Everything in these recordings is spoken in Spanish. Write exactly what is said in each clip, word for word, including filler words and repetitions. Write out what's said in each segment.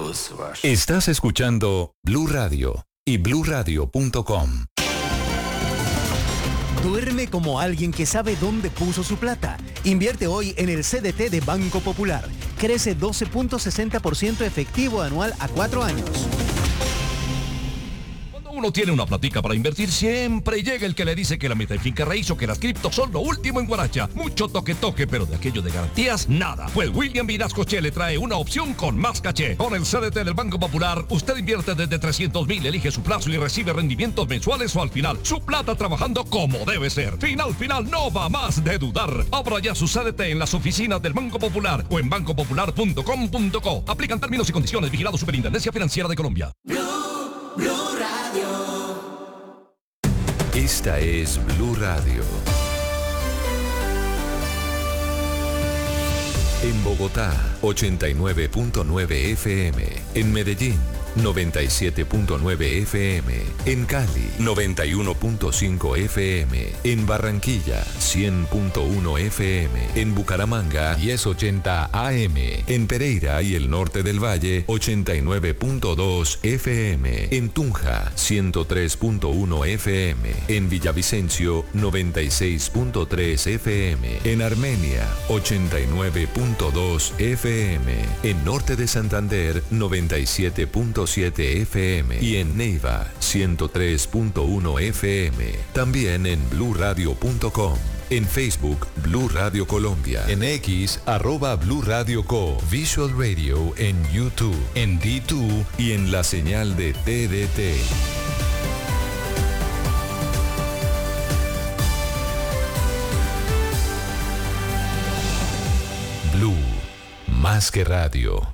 Estás escuchando Blue Radio y blue radio punto com. Duerme como alguien que sabe dónde puso su plata. Invierte hoy en el C D T de Banco Popular. Crece doce punto sesenta por ciento efectivo anual a cuatro años. Uno tiene una platica para invertir, siempre llega el que le dice que la meta en finca raíz o que las criptos son lo último en guaracha. Mucho toque toque, pero de aquello de garantías, nada. Pues William Vinascoche le trae una opción con más caché. Con el C D T del Banco Popular, usted invierte desde trescientos mil, elige su plazo y recibe rendimientos mensuales o al final. Su plata trabajando como debe ser. Final, final, no va más de dudar. Abra ya su C D T en las oficinas del Banco Popular o en banco popular punto com punto co. Aplican términos y condiciones. Vigilado Superintendencia Financiera de Colombia. Blue Radio. Esta es Blue Radio. En Bogotá, ochenta y nueve punto nueve F M. En Medellín, noventa y siete punto nueve F M. En Cali, noventa y uno punto cinco F M. En Barranquilla, cien punto uno F M. En Bucaramanga, diez ochenta A M. En Pereira y el norte del Valle, ochenta y nueve punto dos F M. En Tunja, ciento tres punto uno F M. En Villavicencio, noventa y seis punto tres F M. En Armenia, ochenta y nueve punto dos F M. En norte de Santander, noventa y siete punto siete F M. Y en Neiva, ciento tres punto uno F M. También en blue radio punto com. En Facebook, Blue Radio Colombia. En X, arroba Blue Radio Co. Visual Radio en YouTube, en D dos y en la señal de T D T. Blue, más que radio.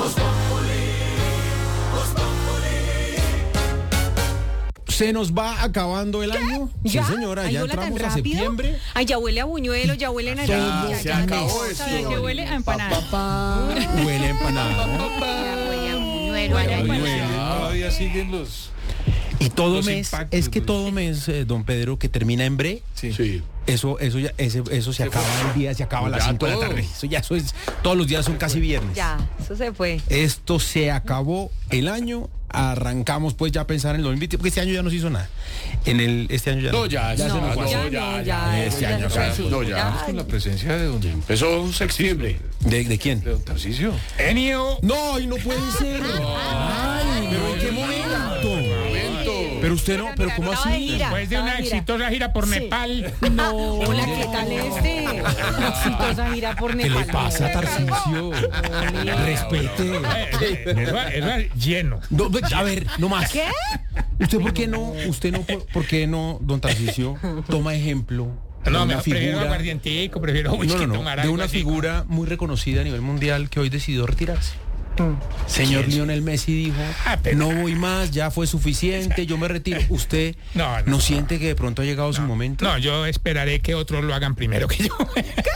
¿Se nos va acabando el año? ¿Ya? Sí, señora, ya entramos a septiembre. Ay, ya huele a buñuelo, ya huele a naranja. Ya, ya, se ya, acabó ya, esto. ¿sabe qué huele? A empanada. Pa, pa, pa. Huele a empanada. Huele a buñuelo, a empanada. Todavía siguen los... Y todo Los mes, impactos, es que pues. todo mes, eh, don Pedro, que termina en bre, Sí. sí. eso, eso ya, ese, eso se, Se acaba fue. el día, se acaba a las Ya cinco de la todo. tarde. Eso ya, eso es, todos los días son casi viernes. Ya, eso se fue. Esto se acabó el año. Arrancamos pues ya a pensar en el dos mil veinte, porque este año ya no se hizo nada. En el este año ya No, ya, ya no, se nos no, fue. ya, ya, no, ya, ya, este ya año, se ya, fue. no, ya. Ya. Con la presencia de don... Empezó septiembre. ¿De, de quién? De don Tarcisio. Enio. No, y no puede ser. Ay, pero ¿en qué momento? Pero usted no, pero ¿cómo Estaba de así? gira. Después de una Estaba de gira. exitosa gira por Sí. Nepal. No, hola, ¿qué tal este? Exitosa gira por ¿Qué Nepal. le pasa, Tarcisio? Respete. Eh, Eso, eso lleno. No, a ver, no más. ¿Qué? ¿Usted por qué no, usted no, por, por qué no, don Tarcisio, toma ejemplo de No, me una prefiero figura, aguardientico, prefiero whisky, no, no, no, tomar de algo una así. figura muy reconocida a nivel mundial que hoy decidió retirarse? Señor Lionel Messi dijo, Ah, pero- no voy más, ya fue suficiente, yo me retiro. ¿Usted No, no, no, siente que de pronto ha llegado su momento? No, yo esperaré que otros lo hagan primero que yo.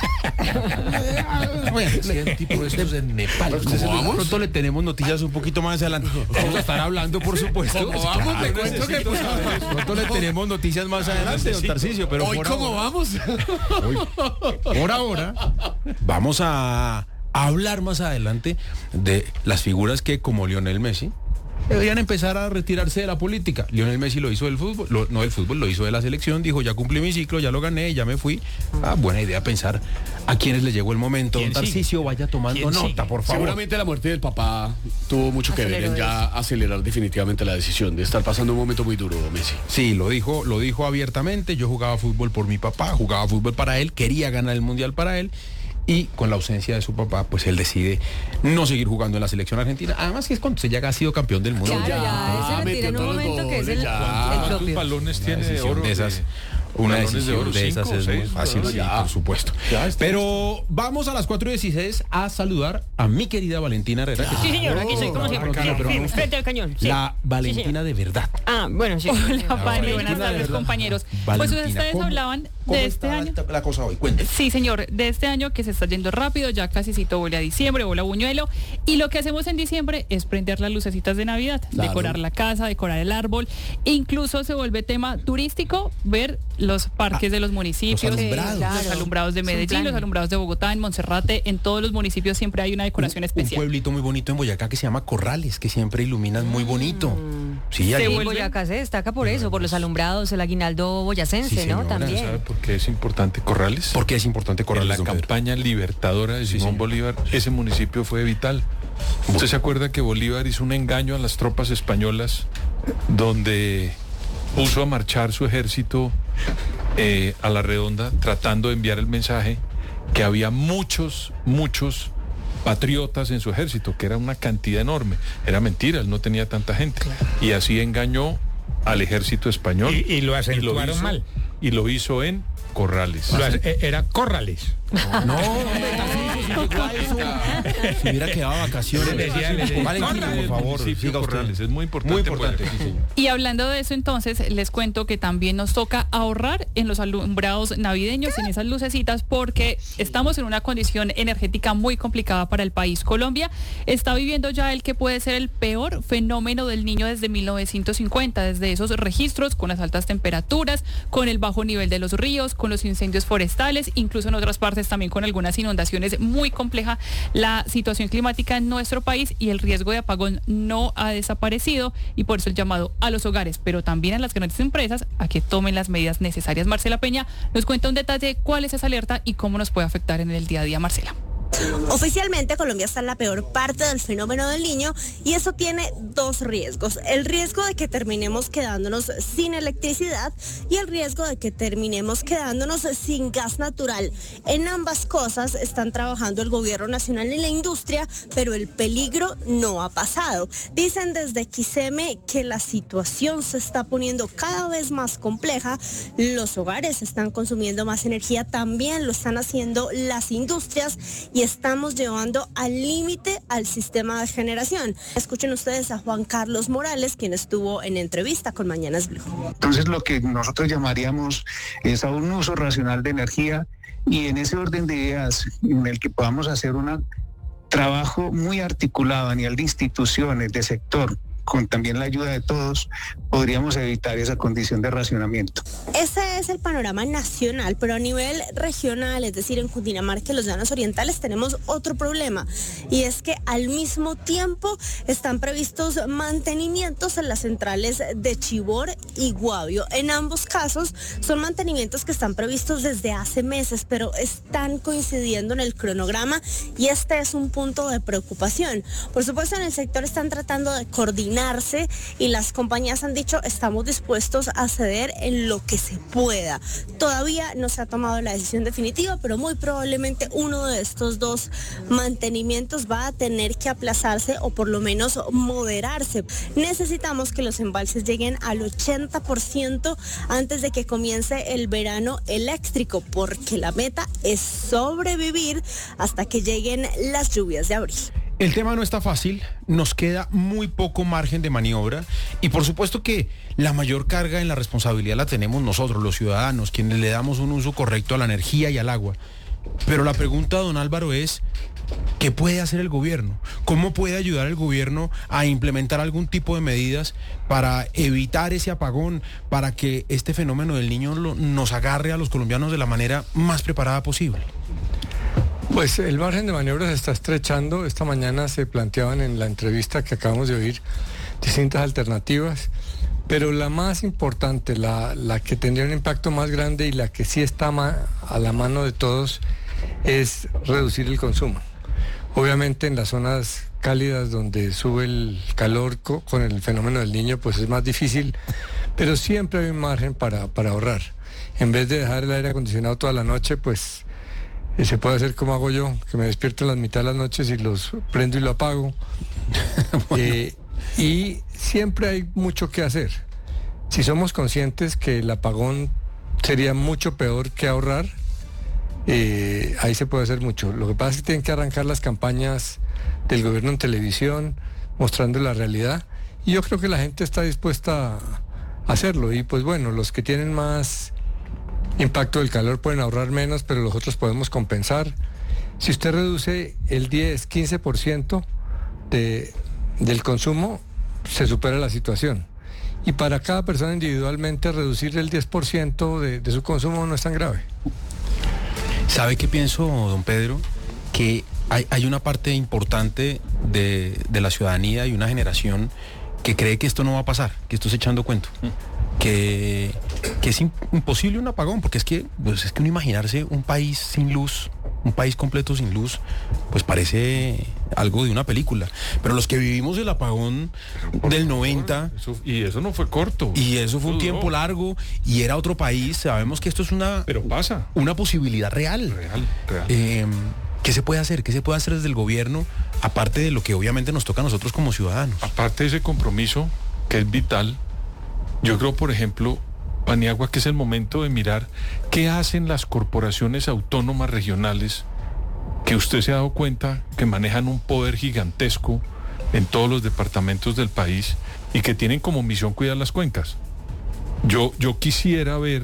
Bueno, tipo de estos en Nepal. De pronto le tenemos noticias un poquito más adelante. Vamos a estar hablando, por supuesto. ¿Cómo vamos? Le cuento que- Pronto le tenemos noticias más adelante, don Tarcisio, pero Hoy, por ¿cómo ahora, vamos? por ahora vamos a hablar más adelante de las figuras que, como Lionel Messi, deberían empezar a retirarse de la política. Lionel Messi lo hizo del fútbol, lo- no del fútbol, lo hizo de la selección, dijo, ya cumplí mi ciclo, ya lo gané, ya me fui. Ah, buena idea pensar a quienes les llegó el momento. Don ¿Quién sigue? Tarcisio, vaya tomando ¿Quién nota, sigue? por favor. Seguramente la muerte del papá tuvo mucho que ver Aceleró en ya acelerar definitivamente la decisión de estar pasando un momento muy duro, Messi. Sí, lo dijo, lo dijo abiertamente. Yo jugaba fútbol por mi papá, jugaba fútbol para él, quería ganar el mundial para él. Y con la ausencia de su papá, pues él decide no seguir jugando en la selección argentina. Además que es cuando usted ya ha sido campeón del mundo. Claro, ya, se retira en un metió todos los momento que es el, goles, ya. el ¿Cuántos propio. balones Una tiene de decisión oro? de esas, de- una balones de decisión oro, de esas cinco, es muy seis, fácil, ¿no? sí, Ya. por supuesto. Ya está. Pero vamos a las cuatro y dieciséis a saludar a mi querida Valentina Herrera. que Sí, sí, señor, aquí soy como siempre. no, pero Firme, no, frente al cañón. Sí. la Valentina Sí, señor. de verdad. Ah, bueno, sí. Hola, Valentina, Pani, buenas de tardes, verdad. compañeros. Valentina, Pues ustedes ¿cómo- hablaban ¿Cómo de este está año. la cosa hoy? Cuénteme. Sí, señor, de este año que se está yendo rápido, ya casi cito huele a diciembre, huele a buñuelo, y lo que hacemos en diciembre es prender las lucecitas de Navidad, Claro. decorar la casa, decorar el árbol, incluso se vuelve tema turístico ver los parques de los municipios, Los alumbrados. los Claro. alumbrados de Es un Medellín, plan. los alumbrados de Bogotá, en Monserrate, en todos los municipios siempre hay una decoración Un especial. pueblito muy bonito en Boyacá que se llama Corrales, que siempre iluminan muy bonito. Sí, Se allí- Y vuelve- Boyacá se destaca por eso, por los alumbrados, el aguinaldo boyacense, Sí, ¿no? señora, También. ¿Sabe por qué es importante Corrales? ¿Por qué es importante En Corrales, la don Pedro? campaña libertadora de Simón señor. Bolívar, ese municipio fue vital. ¿Usted se acuerda que Bolívar hizo un engaño a las tropas españolas donde puso a marchar su ejército eh, a la redonda tratando de enviar el mensaje que había muchos, muchos patriotas en su ejército, que era una cantidad enorme? Era mentira, él no tenía tanta gente. Y así engañó al ejército español. Y- y lo acentuaron hizo- mal. Y lo hizo en Corrales. Lo hace- eh, era Corrales. No, hombre, Tarcisio, si llegó a eso, si hubiera quedado a vacaciones. Le decía- le decía, Valentina, Corrales, por favor, municipio siga usted. Corrales, es muy importante. Muy importante, pues. sí, señor. Y hablando de eso, entonces, les cuento que también nos toca ahorrar en los alumbrados navideños, en esas lucecitas, porque estamos en una condición energética muy complicada para el país. Colombia está viviendo ya el que puede ser el peor fenómeno del niño desde mil novecientos cincuenta, desde esos registros con las altas temperaturas, con el bajo nivel de los ríos, con los incendios forestales, incluso en otras partes también con algunas inundaciones. Muy compleja la situación climática en nuestro país y el riesgo de apagón no ha desaparecido, y por eso el llamado a los hogares, pero también a las grandes empresas, a que tomen las medidas necesarias. Marcela Peña nos cuenta un detalle de cuál es esa alerta y cómo nos puede afectar en el día a día. Marcela. Oficialmente Colombia está en la peor parte del fenómeno del niño y eso tiene dos riesgos. El riesgo de que terminemos quedándonos sin electricidad y el riesgo de que terminemos quedándonos sin gas natural. En ambas cosas están trabajando el gobierno nacional y la industria, pero el peligro no ha pasado. Dicen desde Quiseme que la situación se está poniendo cada vez más compleja. Los hogares están consumiendo más energía, también lo están haciendo las industrias y estamos llevando al límite al sistema de generación. Escuchen ustedes a Juan Carlos Morales, quien estuvo en entrevista con Mañanas Blue. Entonces lo que nosotros llamaríamos es a un uso racional de energía y en ese orden de ideas en el que podamos hacer un trabajo muy articulado a nivel de instituciones, de sector, con también la ayuda de todos, podríamos evitar esa condición de racionamiento. Ese es el panorama nacional, pero a nivel regional, es decir, en Cundinamarca y los Llanos Orientales, tenemos otro problema, y es que al mismo tiempo están previstos mantenimientos en las centrales de Chivor y Guavio. En ambos casos son mantenimientos que están previstos desde hace meses, pero están coincidiendo en el cronograma y este es un punto de preocupación. Por supuesto, en el sector están tratando de coordinar y las compañías han dicho estamos dispuestos a ceder en lo que se pueda. Todavía no se ha tomado la decisión definitiva, pero muy probablemente uno de estos dos mantenimientos va a tener que aplazarse o por lo menos moderarse. Necesitamos que los embalses lleguen al ochenta por ciento antes de que comience el verano eléctrico, porque la meta es sobrevivir hasta que lleguen las lluvias de abril. El tema no está fácil, nos queda muy poco margen de maniobra y por supuesto que la mayor carga en la responsabilidad la tenemos nosotros, los ciudadanos, quienes le damos un uso correcto a la energía y al agua. Pero la pregunta, don Álvaro, es ¿qué puede hacer el gobierno? ¿Cómo puede ayudar el gobierno a implementar algún tipo de medidas para evitar ese apagón, para que este fenómeno del niño lo, nos agarre a los colombianos de la manera más preparada posible? Pues el margen de maniobra se está estrechando. Esta mañana se planteaban en la entrevista que acabamos de oír distintas alternativas, pero la más importante, la, la que tendría un impacto más grande y la que sí está ma- a la mano de todos es reducir el consumo. Obviamente en las zonas cálidas donde sube el calor co- con el fenómeno del niño pues es más difícil, pero siempre hay un margen para, para ahorrar. En vez de dejar el aire acondicionado toda la noche, pues y se puede hacer como hago yo, que me despierto en las mitad de las noches y los prendo y lo apago. Bueno. eh, y siempre hay mucho que hacer. Si somos conscientes que el apagón sería mucho peor que ahorrar, eh, ahí se puede hacer mucho. Lo que pasa es que tienen que arrancar las campañas del gobierno en televisión, mostrando la realidad, y yo creo que la gente está dispuesta a hacerlo. Y pues bueno, los que tienen más impacto del calor pueden ahorrar menos, pero los otros podemos compensar. Si usted reduce el diez, quince por ciento de, del consumo, se supera la situación. y para cada persona individualmente reducir el diez por ciento de, de su consumo no es tan grave. ¿Sabe qué pienso, don Pedro? Que hay, hay una parte importante de, de la ciudadanía y una generación que cree que esto no va a pasar, que esto es echando cuento, que, que es imposible un apagón, porque es que, pues es que uno imaginarse un país sin luz, un país completo sin luz, pues parece algo de una película. Pero los que vivimos el apagón del noventa... Eso, y eso no fue corto. Y eso fue un Eso tiempo duró. largo y era otro país. Sabemos que esto es una... Pero pasa. Una posibilidad real. Real, real. Eh, ¿Qué se puede hacer? ¿Qué se puede hacer desde el gobierno? Aparte de lo que obviamente nos toca a nosotros como ciudadanos. Aparte de ese compromiso, que es vital, yo creo, por ejemplo, Paniagua, que es el momento de mirar qué hacen las corporaciones autónomas regionales, que usted se ha dado cuenta que manejan un poder gigantesco en todos los departamentos del país y que tienen como misión cuidar las cuencas. Yo, yo quisiera ver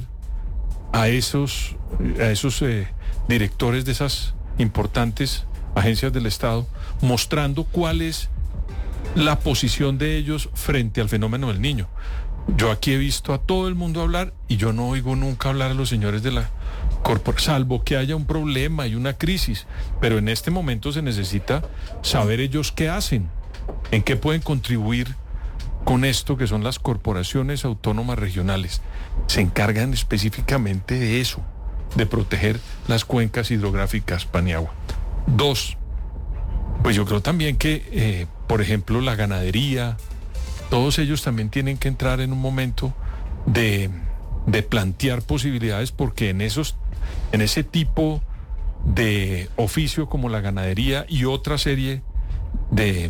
a esos, a esos eh, directores de esas importantes agencias del Estado mostrando cuál es la posición de ellos frente al fenómeno del Niño. Yo aquí he visto a todo el mundo hablar y yo no oigo nunca hablar a los señores de la corporación, salvo que haya un problema y una crisis, pero en este momento se necesita saber ellos qué hacen, en qué pueden contribuir con esto que son las corporaciones autónomas regionales. Se encargan específicamente de eso, de proteger las cuencas hidrográficas, Paniagua. Dos, pues yo creo también que, eh, por ejemplo, la ganadería, todos ellos también tienen que entrar en un momento de, de plantear posibilidades, porque en esos, en ese tipo de oficio como la ganadería y otra serie de,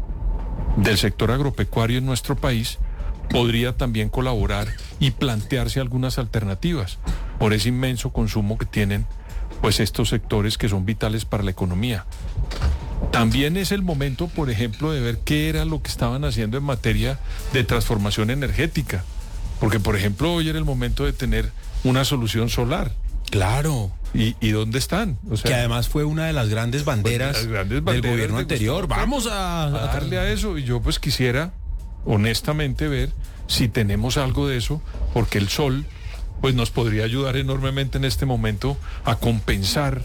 del sector agropecuario en nuestro país, podría también colaborar y plantearse algunas alternativas por ese inmenso consumo que tienen pues estos sectores que son vitales para la economía. También es el momento, por ejemplo, de ver qué era lo que estaban haciendo en materia de transformación energética, porque por ejemplo hoy era el momento de tener una solución solar. Claro. ¿Y, y dónde están? O sea, que además fue una de las grandes banderas, pues, las grandes banderas del gobierno de anterior. Gustavo Vamos Petro, a, a darle a eso. Y yo pues quisiera honestamente ver si tenemos algo de eso, porque el sol pues nos podría ayudar enormemente en este momento a compensar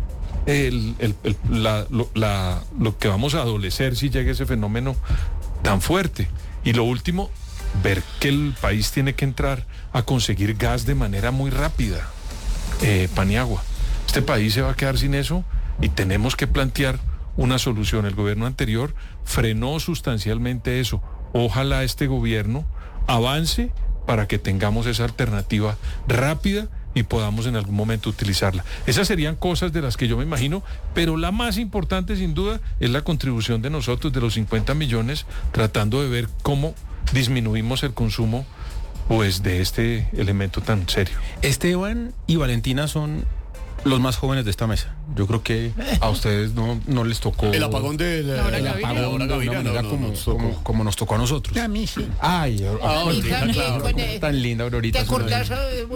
el, el, el, la, lo, la, lo que vamos a adolecer si llega ese fenómeno tan fuerte. Y lo último, ver que el país tiene que entrar a conseguir gas de manera muy rápida. Eh, Paniagua, este país se va a quedar sin eso y tenemos que plantear una solución. El gobierno anterior frenó sustancialmente eso. Ojalá este gobierno avance para que tengamos esa alternativa rápida y podamos en algún momento utilizarla. Esas serían cosas de las que yo me imagino, pero la más importante sin duda es la contribución de nosotros, de los cincuenta millones, tratando de ver cómo disminuimos el consumo pues de este elemento tan serio. Esteban y Valentina son los más jóvenes de esta mesa. Yo creo que a ustedes no, no les tocó El apagón de la, el la, apagón la hora de una Gaviria, manera no, no, como, nos tocó. como, como nos tocó a nosotros. A mí sí. Ay, Ah, ay, sí, tan, claro. con el- tan linda Aurorita. ¿Te acordás?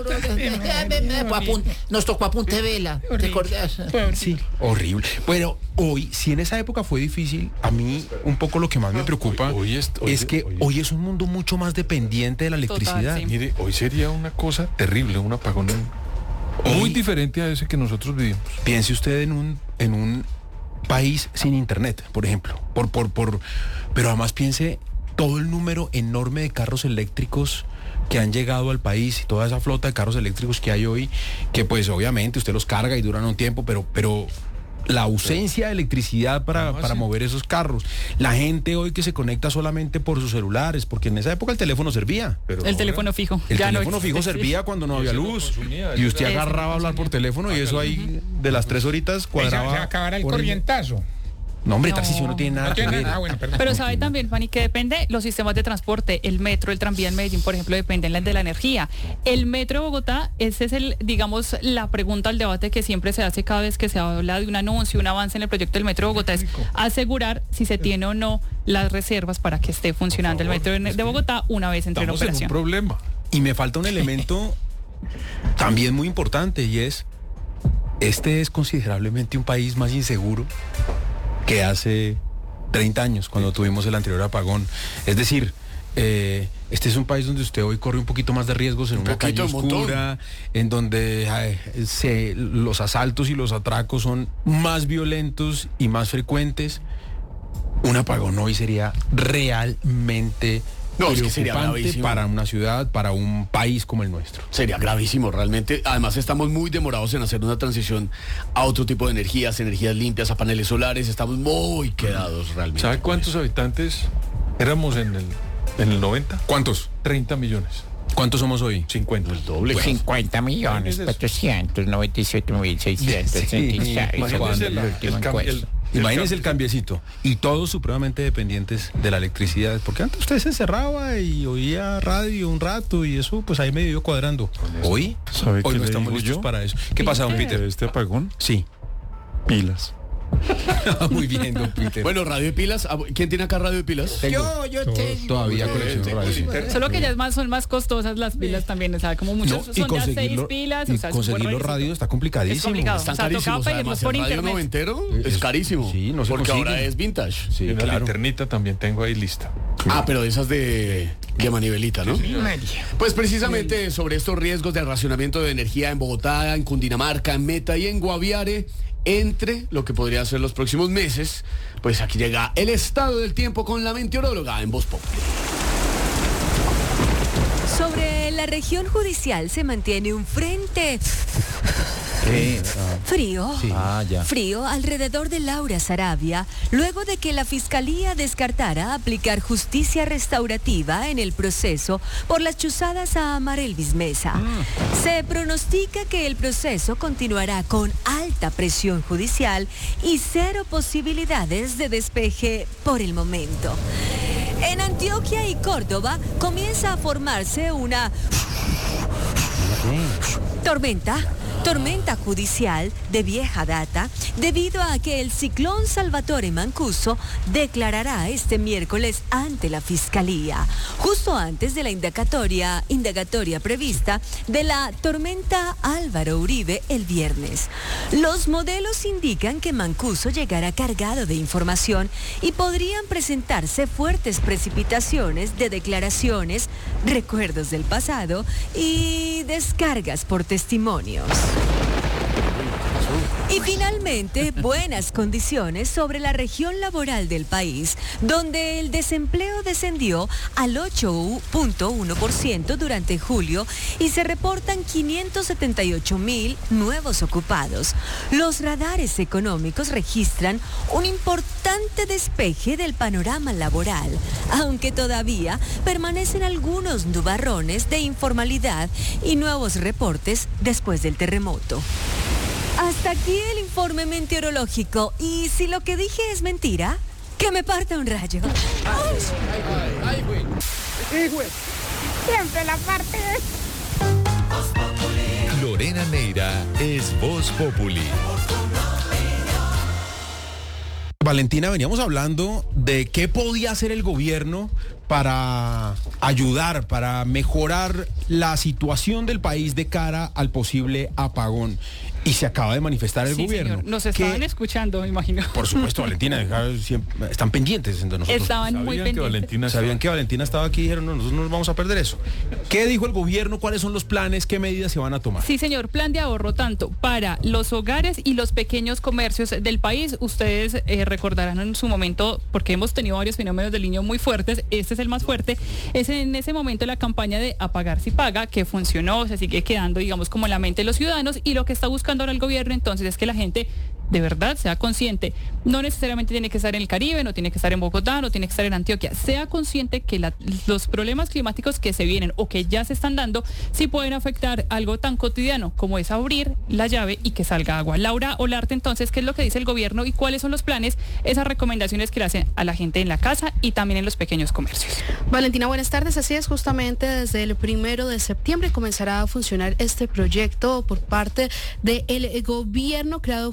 Nos tocó a punta de vela. ¿Te acordás? Sí, horrible. Bueno, hoy, si en esa época fue difícil, a mí un poco lo que más me preocupa Hoy- hoy es- hoy- es que hoy- hoy es un mundo mucho más dependiente de la electricidad. sí. Mire, hoy sería una cosa terrible, un apagón en- muy Hoy- diferente a ese que nosotros vivimos. Piense usted en un, en un país sin internet, por ejemplo. Por, por, por, pero además piense todo el número enorme de carros eléctricos que han llegado al país y toda esa flota de carros eléctricos que hay hoy, que pues obviamente usted los carga y duran un tiempo, pero, pero la ausencia de electricidad para, para mover esos carros. La gente hoy que se conecta solamente por sus celulares, porque en esa época el teléfono servía. Pero El ahora- teléfono fijo. El ya no teléfono fijo existe, sí. servía cuando no Y había ese lo luz. consumía, Y usted ese lo agarraba a hablar por teléfono y eso ahí de las tres horitas Se, cuadraba. se acabará el por ahí. corrientazo. No, hombre, No. Tarcisio no tiene nada No que tiene ver. nada. Ah, bueno, perdón. Pero sabe también, Fanny, que depende los sistemas de transporte, el metro, el tranvía en Medellín, por ejemplo, dependen de la energía. El metro de Bogotá, ese es el, digamos, la pregunta, el debate que siempre se hace cada vez que se habla de un anuncio, un avance en el proyecto del metro de Bogotá, es asegurar si se tiene o no las reservas para que esté funcionando el metro de de Bogotá una vez entre en Estamos en un operación. problema. Y me falta un elemento también muy importante y es, este es considerablemente un país más inseguro que hace treinta años cuando tuvimos el anterior apagón. Es decir, eh, este es un país donde usted hoy corre un poquito más de riesgos en Un una calle poquito, un montón. oscura, en donde ay, se, los asaltos y los atracos son más violentos y más frecuentes. Un apagón hoy sería realmente No, es que sería preocupante gravísimo. para una ciudad, para un país como el nuestro. Sería gravísimo, realmente. Además, estamos muy demorados en hacer una transición a otro tipo de energías, energías limpias, a paneles solares. Estamos muy quedados realmente. ¿Sabe cuántos habitantes éramos en el, en el noventa? ¿Cuántos? treinta millones. ¿Cuántos somos hoy? cincuenta. El doble. cincuenta millones cuatrocientos noventa y siete mil seiscientos treinta y seis. Imagínese la- el cam- el- Imagínense el cambiecito. Y todos supremamente dependientes de la electricidad. Porque antes usted se encerraba y oía radio un rato y eso pues ahí medio iba cuadrando. Hoy, ¿Sabe hoy qué no le estamos digo listos yo? para eso. ¿Qué pasa, don Peter? ¿Este apagón? Sí. Pilas. Muy bien, don Peter. Bueno, radio de pilas. ¿Quién tiene acá radio de pilas? Yo, yo tengo. Todavía colecciono radio. Sí. Solo que ya es más, son más costosas las pilas también, o sea, como muchos No, y son ya seis conseguirlo- pilas, y o sea, es un conseguir buen los requisito. radios está Es complicadísimo. complicado. Están O sea, carísimos. tocaba pedirlos Además, por el radio internet. noventero es, Es- carísimo. sí, no se porque consigue. ahora es vintage. Sí, Y una claro. linternita también tengo ahí lista. Ah, pero de esas de, de manivelita, ¿no? Pues precisamente sobre estos riesgos de racionamiento de energía en Bogotá, en Cundinamarca, en Meta y en Guaviare, entre lo que podría ser los próximos meses, pues aquí llega el estado del tiempo con la meteoróloga en Voz Populi. Sobre la región judicial se mantiene un frente frío, Sí. Ah, ya. frío alrededor de Laura Sarabia, luego de que la Fiscalía descartara aplicar justicia restaurativa en el proceso por las chuzadas a Amarelvis Mesa. Se pronostica que el proceso continuará con alta presión judicial y cero posibilidades de despeje por el momento. En Antioquia y Córdoba comienza a formarse una tormenta, tormenta judicial de vieja data, debido a que el ciclón Salvatore Mancuso declarará este miércoles ante la Fiscalía, justo antes de la indagatoria, indagatoria prevista de la tormenta Álvaro Uribe el viernes. Los modelos indican que Mancuso llegará cargado de información y podrían presentarse fuertes precipitaciones de declaraciones, recuerdos del pasado y descargas por testimonios. Y finalmente, buenas condiciones sobre la región laboral del país, donde el desempleo descendió al ocho punto uno por ciento durante julio y se reportan quinientos setenta y ocho mil nuevos ocupados. Los radares económicos registran un importante despeje del panorama laboral, aunque todavía permanecen algunos nubarrones de informalidad y nuevos reportes después del terremoto. Hasta aquí el informe meteorológico. Y si lo que dije es mentira, que me parta un rayo. Siempre la parte. Lorena Neira es Voz Populi. Valentina, veníamos hablando de qué podía hacer el gobierno para ayudar, para mejorar la situación del país de cara al posible apagón. Y se acaba de manifestar el Sí, gobierno. señor. Nos estaban que, escuchando, me imagino. por supuesto, Valentina, siempre- están pendientes de nosotros. Estaban muy Sabían que pendientes. Valentina Sabían estaba- que Valentina estaba aquí y dijeron, no, nosotros no nos vamos a perder eso. ¿Qué dijo el gobierno? ¿Cuáles son los planes? ¿Qué medidas se van a tomar? Sí, señor, plan de ahorro tanto para los hogares y los pequeños comercios del país. Ustedes eh, recordarán en su momento, porque hemos tenido varios fenómenos del niño muy fuertes, este es el más fuerte, es en ese momento la campaña de apagar si paga, que funcionó, se sigue quedando, digamos, como en la mente de los ciudadanos, y lo que está buscando ahora el gobierno entonces es que la gente de verdad sea consciente. No necesariamente tiene que estar en el Caribe, no tiene que estar en Bogotá, no tiene que estar en Antioquia. Sea consciente que la- los problemas climáticos que se vienen o que ya se están dando sí pueden afectar algo tan cotidiano como es abrir la llave y que salga agua. Laura Olarte, entonces, ¿qué es lo que dice el gobierno y cuáles son los planes, esas recomendaciones que le hacen a la gente en la casa y también en los pequeños comercios? Valentina, buenas tardes. Así es, justamente desde el primero de septiembre comenzará a funcionar este proyecto por parte del gobierno creado justamente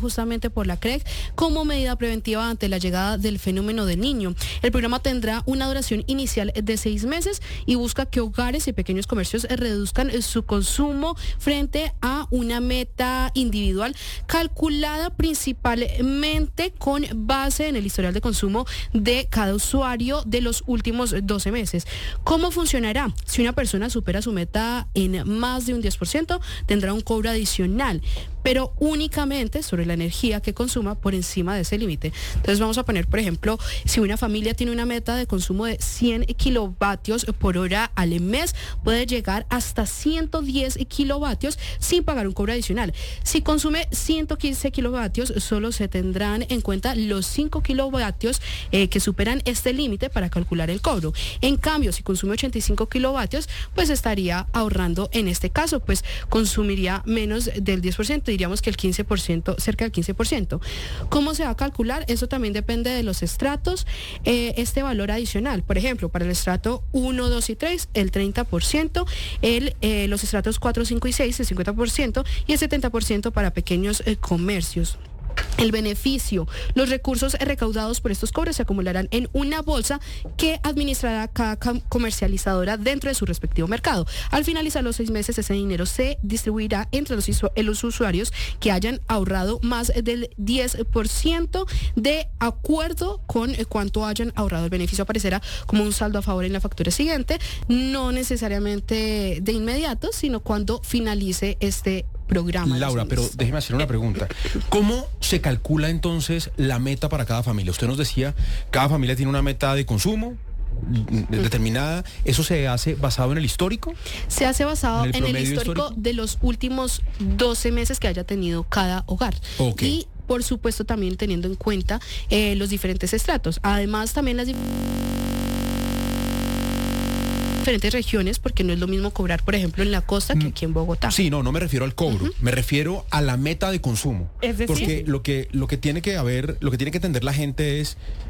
recientemente por la C R E C como medida preventiva ante la llegada del fenómeno del Niño. El programa tendrá una duración inicial de seis meses y busca que hogares y pequeños comercios reduzcan su consumo frente a una meta individual calculada principalmente con base en el historial de consumo de cada usuario de los últimos doce meses. ¿Cómo funcionará? Si una persona supera su meta en más de un diez por ciento, tendrá un cobro adicional, pero únicamente sobre la energía que consuma por encima de ese límite. Entonces vamos a poner, por ejemplo, si una familia tiene una meta de consumo de cien kilovatios por hora al mes, puede llegar hasta ciento diez kilovatios sin pagar un cobro adicional. Si consume ciento quince kilovatios, solo se tendrán en cuenta los cinco kilovatios eh, que superan este límite para calcular el cobro. En cambio, si consume ochenta y cinco kilovatios, pues estaría ahorrando en este caso, pues consumiría menos del diez por ciento, diríamos que el quince por ciento, cerca del quince por ciento. ¿Cómo se va a calcular? Eso también depende de los estratos. Eh, este valor adicional, por ejemplo, para el estrato uno, dos y tres, el treinta por ciento, el, eh, los estratos cuatro, cinco y seis, el cincuenta por ciento y el setenta por ciento para pequeños eh, comercios. El beneficio, los recursos recaudados por estos cobros se acumularán en una bolsa que administrará cada comercializadora dentro de su respectivo mercado. Al finalizar los seis meses, ese dinero se distribuirá entre los, los usuarios que hayan ahorrado más del diez por ciento de acuerdo con cuánto hayan ahorrado. El beneficio aparecerá como un saldo a favor en la factura siguiente, no necesariamente de inmediato, sino cuando finalice este programa. Laura, pero déjeme hacer una pregunta. ¿Cómo se calcula entonces la meta para cada familia? Usted nos decía, cada familia tiene una meta de consumo determinada. ¿Eso se hace basado en el histórico? Se hace basado en el, en el histórico, histórico de los últimos doce meses que haya tenido cada hogar. Okay. Y por supuesto también teniendo en cuenta eh, los diferentes estratos. Además también las diferentes regiones, porque no es lo mismo cobrar, por ejemplo, en la costa que aquí en Bogotá. Sí, no, no me refiero al cobro, uh-huh. me refiero a la meta de consumo. Es decir, porque lo que, lo que tiene que haber, lo que tiene que entender la gente es